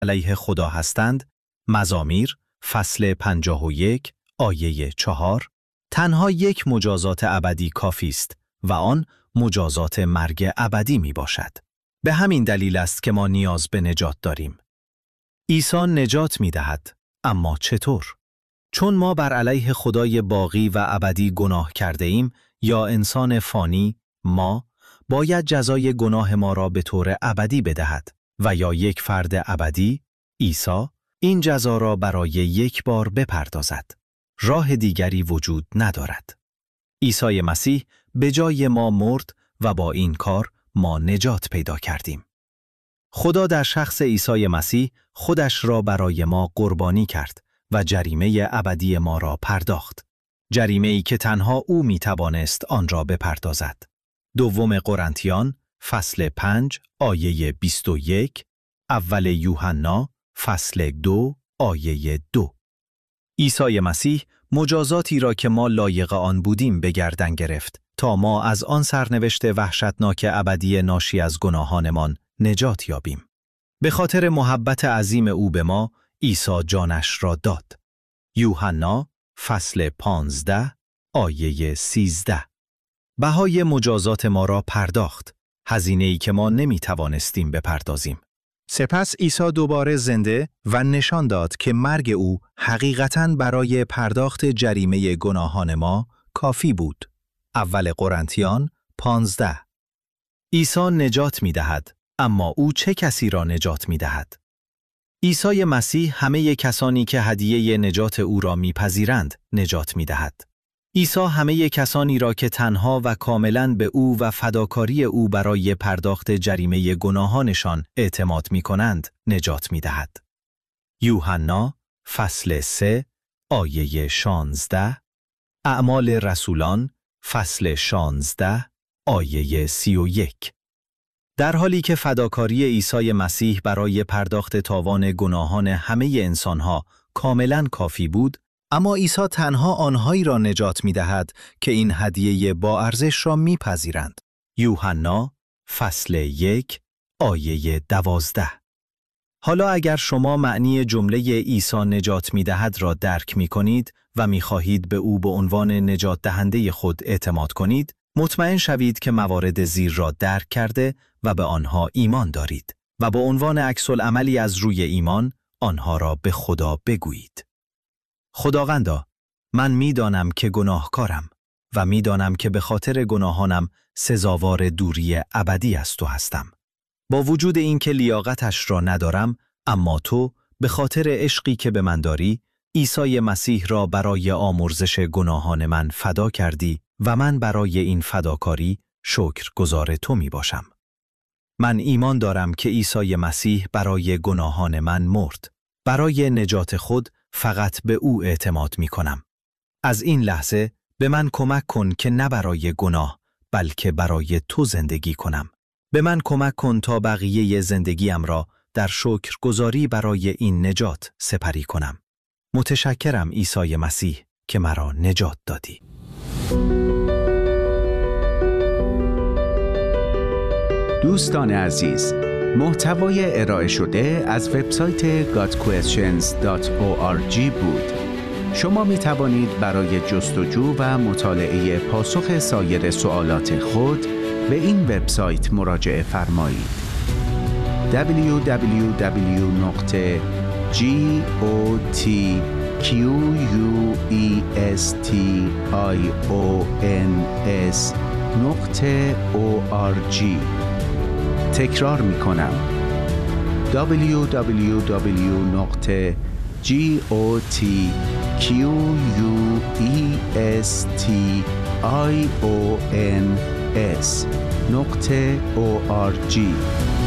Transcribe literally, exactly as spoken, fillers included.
علیه خدا هستند، مزامیر فصل پنجاه و یک آیه چهار، تنها یک مجازات ابدی کافی است و آن مجازات مرگ ابدی می باشد. به همین دلیل است که ما نیاز به نجات داریم. عیسی نجات می دهد، اما چطور؟ چون ما بر علیه خدای باقی و ابدی گناه کرده ایم یا انسان فانی، ما باید جزای گناه ما را به طور ابدی بدهد و یا یک فرد ابدی، عیسی، این جزا را برای یک بار بپردازد. راه دیگری وجود ندارد. عیسی مسیح به جای ما مرد و با این کار ما نجات پیدا کردیم. خدا در شخص عیسی مسیح خودش را برای ما قربانی کرد و جریمه ابدی ما را پرداخت. جریمه‌ای که تنها او می توانست آن را بپردازد. دوم قرنتیان فصل پنج آیه بیست و یک، اول یوحنا فصل دو آیه دو. عیسی مسیح مجازاتی را که ما لایق آن بودیم به گردن گرفت تا ما از آن سرنوشت وحشتناک ابدی ناشی از گناهانمان نجات یابیم. به خاطر محبت عظیم او به ما، عیسی جانش را داد. یوحنا فصل پانزده آیه سیزده. بهای مجازات ما را پرداخت، هزینه‌ای که ما نمی توانستیم بپردازیم. سپس عیسی دوباره زنده و نشان داد که مرگ او حقیقتاً برای پرداخت جریمه گناهان ما کافی بود. اول قرنتیان پانزده. عیسی نجات می دهد، اما او چه کسی را نجات می دهد؟ عیسی مسیح همه کسانی که هدیه نجات او را میپذیرند نجات می دهد. عیسی همه کسانی را که تنها و کاملاً به او و فداکاری او برای پرداخت جریمه گناهانشان اعتماد می کنند نجات می دهد. یوحنا فصل سه آیه شانزده، اعمال رسولان فصل شانزده آیه سی و یک. در حالی که فداکاری عیسی مسیح برای پرداخت تاوان گناهان همه انسانها کاملاً کافی بود، اما عیسی تنها آنهایی را نجات می دهد که این هدیه با ارزش را می پذیرند. یوحنا فصل یک آیه دوازده. حالا اگر شما معنی جمله عیسی نجات می دهد را درک می کنید و می خواهید به او به عنوان نجات دهنده خود اعتماد کنید، مطمئن شوید که موارد زیر را درک کرده و به آنها ایمان دارید و با عنوان عکس‌العملی از روی ایمان آنها را به خدا بگویید. خداوندا، من می‌دانم که گناهکارم و می‌دانم که به خاطر گناهانم سزاوار دوری ابدی از تو هستم. با وجود این که لیاقتش را ندارم، اما تو به خاطر عشقی که به من داری، عیسی مسیح را برای آمرزش گناهان من فدا کردی و من برای این فداکاری شکرگزار تو می باشم. من ایمان دارم که عیسی مسیح برای گناهان من مرد. برای نجات خود فقط به او اعتماد می کنم. از این لحظه به من کمک کن که نه برای گناه بلکه برای تو زندگی کنم. به من کمک کن تا بقیه زندگیم را در شکرگزاری برای این نجات سپری کنم. متشکرم عیسی مسیح که مرا نجات دادی. دوستان عزیز، محتوای ارائه شده از وبسایت گاد کوئسچنز دات او آر جی بود. شما می توانید برای جستجو و مطالعه پاسخ سایر سوالات خود به این وبسایت مراجعه فرمایید. دبلیو دبلیو دبلیو دات گادکوئسچنز دات او آر جی. تکرار می کنم دبلیو دبلیو دبلیو دات گادکوئسچنز دات او آر جی.